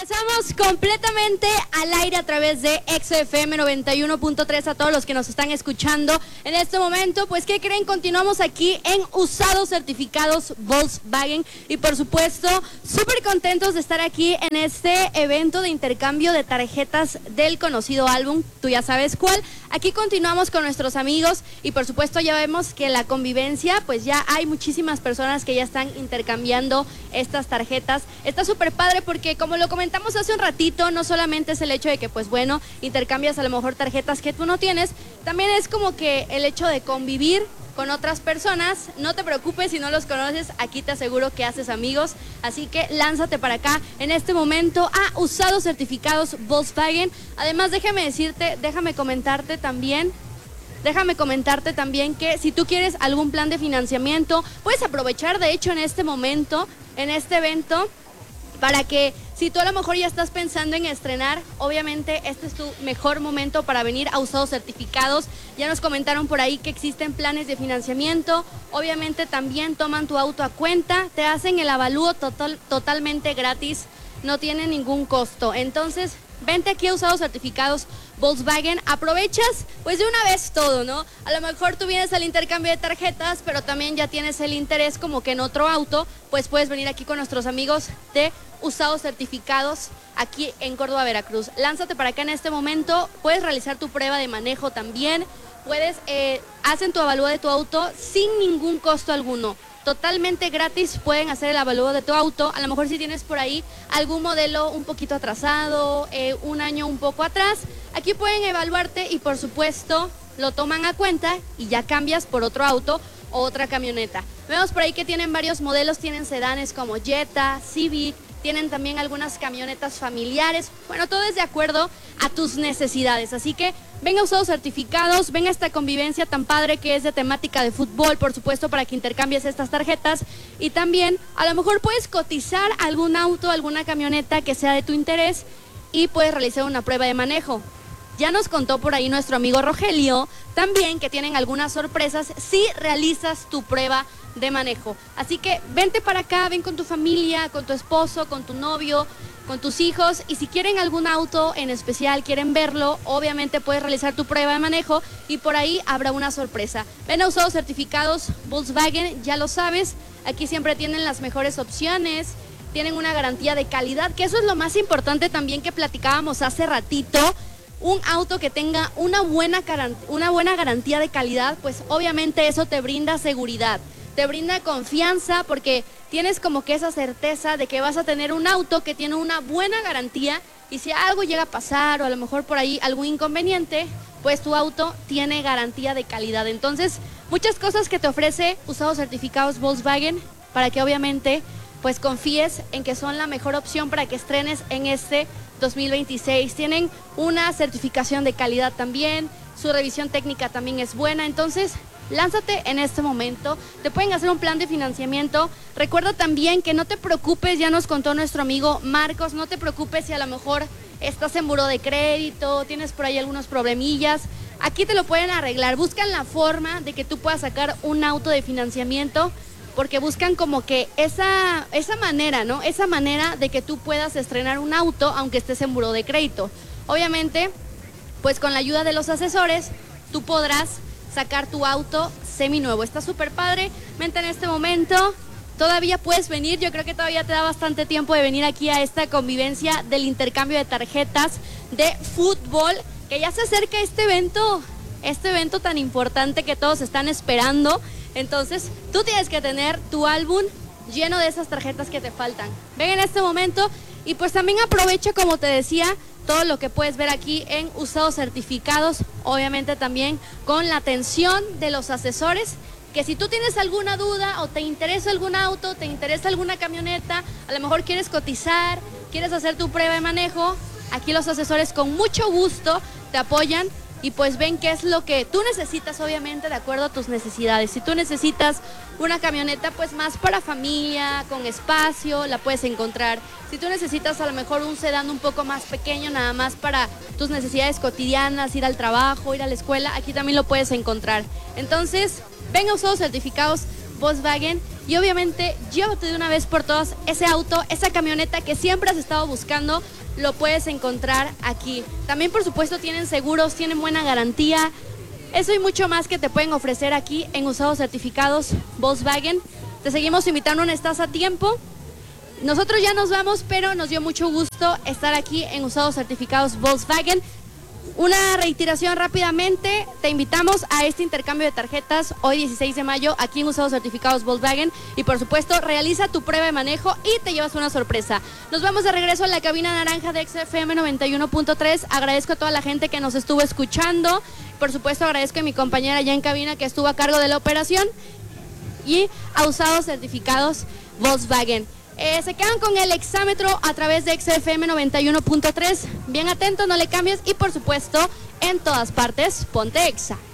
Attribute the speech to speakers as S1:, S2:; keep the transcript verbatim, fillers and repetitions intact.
S1: Regresamos completamente al aire a través de X F M noventa y uno punto tres a todos los que nos están escuchando en este momento. Pues, ¿qué creen? Continuamos aquí en Usados Certificados Volkswagen y, por supuesto, súper contentos de estar aquí en este evento de intercambio de tarjetas del conocido álbum, tú ya sabes cuál. Aquí continuamos con nuestros amigos y, por supuesto, ya vemos que la convivencia, pues ya hay muchísimas personas que ya están intercambiando estas tarjetas. Está súper padre porque, como lo comentamos hace un ratito, no solamente es el hecho de que, pues bueno, intercambias a lo mejor tarjetas que tú no tienes, también es como que el hecho de convivir con otras personas. No te preocupes si no los conoces, aquí te aseguro que haces amigos, así que lánzate para acá en este momento a Usados Certificados Volkswagen. Además, déjame decirte, déjame comentarte también Déjame comentarte también que si tú quieres algún plan de financiamiento, puedes aprovechar de hecho en este momento, en este evento, para que si tú a lo mejor ya estás pensando en estrenar, obviamente este es tu mejor momento para venir a Usados Certificados. Ya nos comentaron por ahí que existen planes de financiamiento, obviamente también toman tu auto a cuenta, te hacen el avalúo total, totalmente gratis, no tiene ningún costo. Entonces, vente aquí a Usados Certificados Volkswagen, aprovechas pues de una vez todo, ¿no? A lo mejor tú vienes al intercambio de tarjetas, pero también ya tienes el interés como que en otro auto, pues puedes venir aquí con nuestros amigos de Usados Certificados aquí en Córdoba, Veracruz. Lánzate para acá en este momento, puedes realizar tu prueba de manejo también, puedes, eh, hacen tu avalúo de tu auto sin ningún costo alguno. Totalmente gratis, pueden hacer el avalúo de tu auto. A lo mejor si tienes por ahí algún modelo un poquito atrasado, eh, un año un poco atrás, aquí pueden evaluarte y por supuesto lo toman a cuenta y ya cambias por otro auto o otra camioneta. Vemos por ahí que tienen varios modelos, tienen sedanes como Jetta, Civic, tienen también algunas camionetas familiares. Bueno, todo es de acuerdo a tus necesidades, así que venga a Usados Certificados, venga a esta convivencia tan padre que es de temática de fútbol, por supuesto, para que intercambies estas tarjetas. Y también, a lo mejor puedes cotizar algún auto, alguna camioneta que sea de tu interés y puedes realizar una prueba de manejo. Ya nos contó por ahí nuestro amigo Rogelio también que tienen algunas sorpresas si realizas tu prueba de manejo. Así que vente para acá, ven con tu familia, con tu esposo, con tu novio, con tus hijos, y si quieren algún auto en especial, quieren verlo, obviamente puedes realizar tu prueba de manejo y por ahí habrá una sorpresa. Ven a Usados Certificados Volkswagen, ya lo sabes, aquí siempre tienen las mejores opciones, tienen una garantía de calidad, que eso es lo más importante también que platicábamos hace ratito. Un auto que tenga una buena, una buena garantía de calidad, pues obviamente eso te brinda seguridad, te brinda confianza porque tienes como que esa certeza de que vas a tener un auto que tiene una buena garantía y si algo llega a pasar o a lo mejor por ahí algún inconveniente, pues tu auto tiene garantía de calidad. Entonces, muchas cosas que te ofrece Usados Certificados Volkswagen para que obviamente pues confíes en que son la mejor opción para que estrenes en este dos mil veintiséis. Tienen una certificación de calidad también, su revisión técnica también es buena, entonces lánzate en este momento, te pueden hacer un plan de financiamiento. Recuerda también que no te preocupes, ya nos contó nuestro amigo Marcos, no te preocupes si a lo mejor estás en buró de crédito, tienes por ahí algunos problemillas, aquí te lo pueden arreglar, buscan la forma de que tú puedas sacar un auto de financiamiento, porque buscan como que esa, esa manera, ¿no? Esa manera de que tú puedas estrenar un auto aunque estés en buró de crédito. Obviamente, pues con la ayuda de los asesores, tú podrás sacar tu auto seminuevo. Está súper padre, vente en este momento, todavía puedes venir, yo creo que todavía te da bastante tiempo de venir aquí a esta convivencia del intercambio de tarjetas de fútbol, que ya se acerca este evento, este evento tan importante que todos están esperando. Entonces, tú tienes que tener tu álbum lleno de esas tarjetas que te faltan. Ven en este momento y pues también aprovecha, como te decía, todo lo que puedes ver aquí en Usados Certificados, obviamente también con la atención de los asesores, que si tú tienes alguna duda o te interesa algún auto, te interesa alguna camioneta, a lo mejor quieres cotizar, quieres hacer tu prueba de manejo, aquí los asesores con mucho gusto te apoyan y pues ven qué es lo que tú necesitas, obviamente de acuerdo a tus necesidades. Si tú necesitas una camioneta pues más para familia, con espacio, la puedes encontrar. Si tú necesitas a lo mejor un sedán un poco más pequeño, nada más para tus necesidades cotidianas, ir al trabajo, ir a la escuela, aquí también lo puedes encontrar. Entonces, ven a Usados Certificados Volkswagen y obviamente llévate de una vez por todas ese auto, esa camioneta que siempre has estado buscando, lo puedes encontrar aquí. También por supuesto tienen seguros, tienen buena garantía, eso y mucho más que te pueden ofrecer aquí en Usados Certificados Volkswagen. Te seguimos invitando, no estás a tiempo. Nosotros ya nos vamos, pero nos dio mucho gusto estar aquí en Usados Certificados Volkswagen. Una reiteración rápidamente, te invitamos a este intercambio de tarjetas hoy dieciséis de mayo aquí en Usados Certificados Volkswagen y por supuesto realiza tu prueba de manejo y te llevas una sorpresa. Nos vamos de regreso a la cabina naranja de X F M noventa y uno punto tres, agradezco a toda la gente que nos estuvo escuchando, por supuesto agradezco a mi compañera ya en cabina que estuvo a cargo de la operación y a Usados Certificados Volkswagen. Eh, se quedan con el exámetro a través de X F M noventa y uno punto tres. Bien atento, no le cambies y por supuesto, en todas partes, ponte Exa.